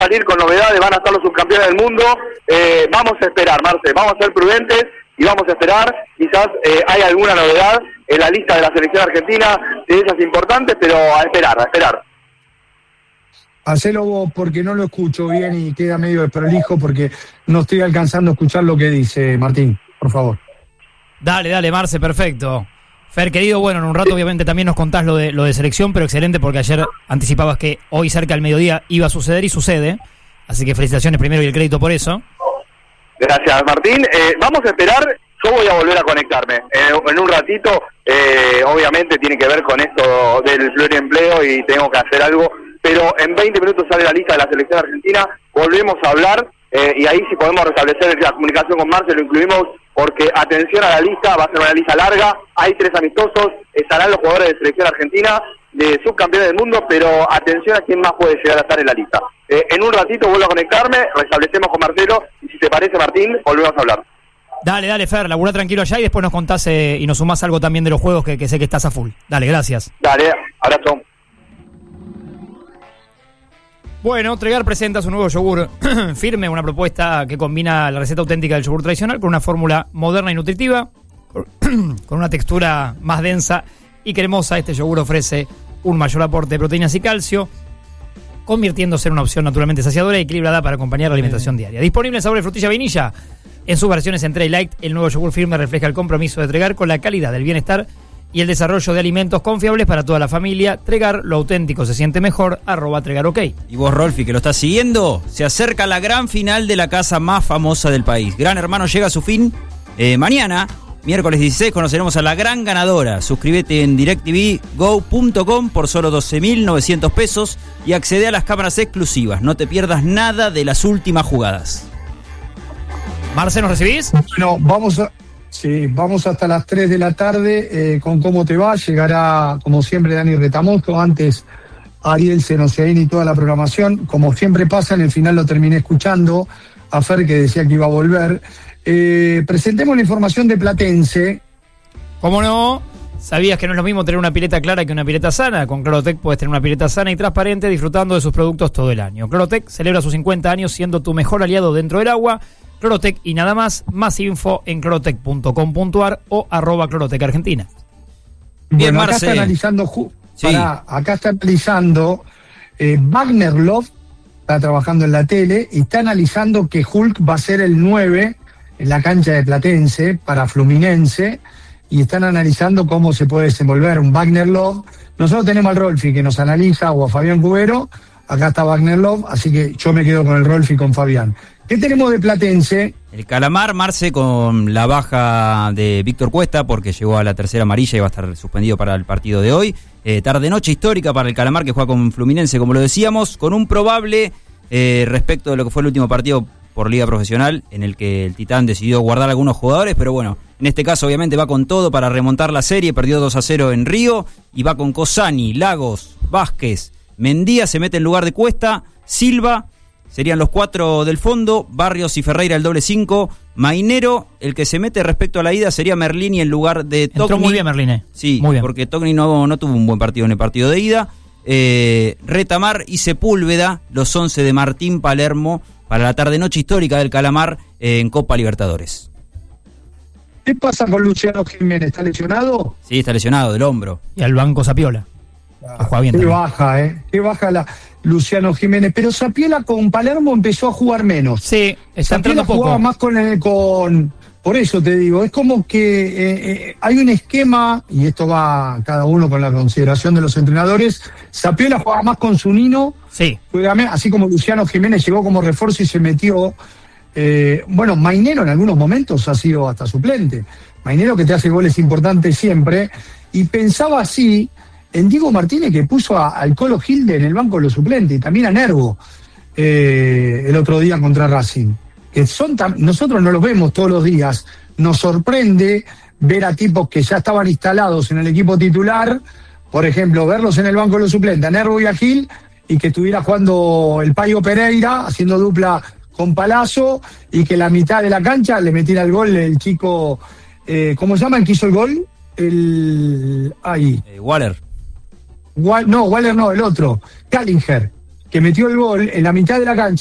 salir con novedades, van a estar los subcampeones del mundo. Vamos a esperar, Marce, vamos a ser prudentes y vamos a esperar. Quizás hay alguna novedad en la lista de la selección argentina, de esas importantes, pero a esperar. Hacelo vos, porque no lo escucho bien y queda medio desprolijo, porque no estoy alcanzando a escuchar lo que dice Martín, por favor. Dale, Marce, perfecto. Fer, querido, bueno, en un rato obviamente también nos contás lo de selección, pero excelente porque ayer anticipabas que hoy cerca del mediodía iba a suceder y sucede. Así que felicitaciones primero y el crédito por eso. Gracias, Martín. Vamos a esperar, yo voy a volver a conectarme. En un ratito, obviamente tiene que ver con esto del pluriempleo y tengo que hacer algo, pero en 20 minutos sale la lista de la selección argentina, volvemos a hablar y ahí si podemos restablecer la comunicación con Marce, lo incluimos. Porque atención a la lista, va a ser una lista larga, hay 3 amistosos, estarán los jugadores de selección argentina, de subcampeones del mundo, pero atención a quién más puede llegar a estar en la lista. En un ratito vuelvo a conectarme, restablecemos con Marcelo, y si te parece, Martín, volvemos a hablar. Dale, Fer, laburá tranquilo allá y después nos contás y nos sumás algo también de los juegos que sé que estás a full. Dale, gracias. Dale, abrazo. Bueno, Tregar presenta su nuevo yogur firme, una propuesta que combina la receta auténtica del yogur tradicional con una fórmula moderna y nutritiva, con una textura más densa y cremosa. Este yogur ofrece un mayor aporte de proteínas y calcio, convirtiéndose en una opción naturalmente saciadora y equilibrada para acompañar la alimentación diaria. Disponible en sabor de frutilla vainilla. En sus versiones Entrée y Light, el nuevo yogur firme refleja el compromiso de Tregar con la calidad del bienestar y el desarrollo de alimentos confiables para toda la familia. Tregar, lo auténtico se siente mejor, @TregarOK. Y vos, Rolfi, que lo estás siguiendo, se acerca la gran final de la casa más famosa del país. Gran Hermano llega a su fin. Mañana, miércoles 16, conoceremos a la gran ganadora. Suscríbete en directvgo.com por solo 12.900 pesos y accede a las cámaras exclusivas. No te pierdas nada de las últimas jugadas. Marce, ¿nos recibís? Bueno, vamos hasta las 3 de la tarde con Cómo Te Va. Llegará, como siempre, Dani Retamosto. Antes, Ariel Senociaín y toda la programación. Como siempre pasa, en el final lo terminé escuchando a Fer, que decía que iba a volver. Presentemos la información de Platense. ¿Cómo no? ¿Sabías que no es lo mismo tener una pileta clara que una pileta sana? Con Clorotec puedes tener una pileta sana y transparente disfrutando de sus productos todo el año. Clorotec celebra sus 50 años siendo tu mejor aliado dentro del agua. Clorotec y nada más. Más info en clorotec.com.ar o @Clorotec Argentina. Bien, bueno, acá Marce. está analizando, Sí. acá está analizando Wagner Love, está trabajando en la tele, y está analizando que Hulk va a ser el 9 en la cancha de Platense para Fluminense, y están analizando cómo se puede desenvolver un Wagner Love. Nosotros tenemos al Rolfi que nos analiza, o a Fabián Cubero. Acá está Wagner Love, así que yo me quedo con el Rolfi y con Fabián. ¿Qué tenemos de Platense? El Calamar, Marce, con la baja de Víctor Cuesta, porque llegó a la tercera amarilla y va a estar suspendido para el partido de hoy. Tarde-noche histórica para el Calamar, que juega con Fluminense, como lo decíamos, con un probable respecto de lo que fue el último partido por Liga Profesional, en el que el Titán decidió guardar algunos jugadores, pero bueno, en este caso obviamente va con todo para remontar la serie. Perdió 2-0 en Río y va con Cosani, Lagos, Vázquez, Mendía se mete en lugar de Cuesta, Silva, serían los 4 del fondo, Barrios y Ferreira el doble 5, Mainero, el que se mete respecto a la ida sería Merlini en lugar de Togni. Entró muy bien Merlini. Sí, muy bien. porque Togni no tuvo un buen partido en el partido de ida. Retamar y Sepúlveda, los 11 de Martín Palermo, para la tarde-noche histórica del Calamar en Copa Libertadores. ¿Qué pasa con Luciano Jiménez? ¿Está lesionado? Sí, está lesionado del hombro. Y al banco Zapiola. Juega bien Qué también. baja, qué baja la Luciano Jiménez. Pero Zapiola con Palermo empezó a jugar menos. Sí, está Zapiola entrando poco. jugaba más con... Por eso te digo, es como que hay un esquema, y esto va cada uno con la consideración de los entrenadores. Zapiola jugaba más con Zunino, Sí. juega así como Luciano Jiménez llegó como refuerzo y se metió. Bueno, Mainero en algunos momentos ha sido hasta suplente. Mainero, que te hace goles importantes siempre. Y pensaba así en Diego Martínez, que puso al Colo Gilde en el banco de los suplentes, y también a Nervo el otro día contra Racing. Que nosotros no los vemos todos los días. Nos sorprende ver a tipos que ya estaban instalados en el equipo titular, por ejemplo, verlos en el banco de los suplentes, a Nervo y a Gil, y que estuviera jugando el Payo Pereira, haciendo dupla con Palazzo, y que la mitad de la cancha le metiera el gol el chico, ¿cómo se llama el que hizo el gol? Waller. Waller no, el otro, Callinger. que metió el gol en la mitad de la cancha.